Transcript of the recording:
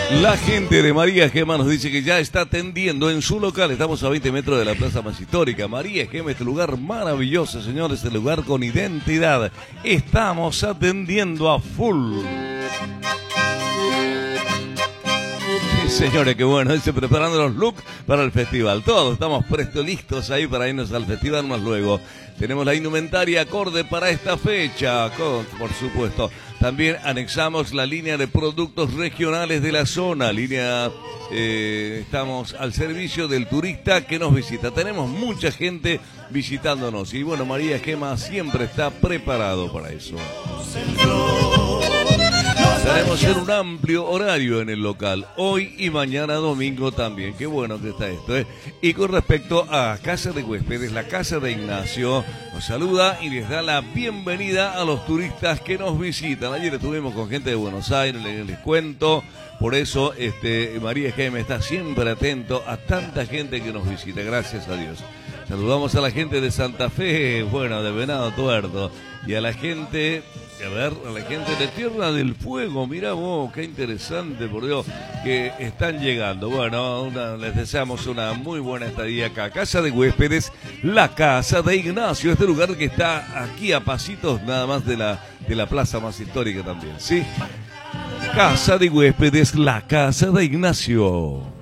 La gente de María Gema nos dice que ya está atendiendo en su local. Estamos a 20 metros de la plaza más histórica. María Gema, este lugar maravilloso, señores, este lugar con identidad. Estamos atendiendo a full. Sí, señores, qué bueno. Dice, preparando los looks para el festival. Todos estamos listos ahí para irnos al festival más luego. Tenemos la indumentaria acorde para esta fecha, por supuesto. También anexamos la línea de productos regionales de la zona. Estamos al servicio del turista que nos visita. Tenemos mucha gente visitándonos. Y bueno, María Gema siempre está preparado para eso. Estaremos en un amplio horario en el local, hoy y mañana domingo también. Qué bueno que está esto, ¿eh? Y con respecto a Casa de Huéspedes, la Casa de Ignacio nos saluda y les da la bienvenida a los turistas que nos visitan. Ayer estuvimos con gente de Buenos Aires, les cuento. Por eso María Gema está siempre atento a tanta gente que nos visita, gracias a Dios. Saludamos a la gente de Santa Fe, bueno, de Venado Tuerto, y a la gente... A la gente de Tierra del Fuego, mirá vos, qué interesante, por Dios, que están llegando. Bueno, les deseamos una muy buena estadía acá. Casa de Huéspedes, la Casa de Ignacio, este lugar que está aquí a pasitos nada más de la plaza más histórica también, ¿sí? Casa de Huéspedes, la Casa de Ignacio.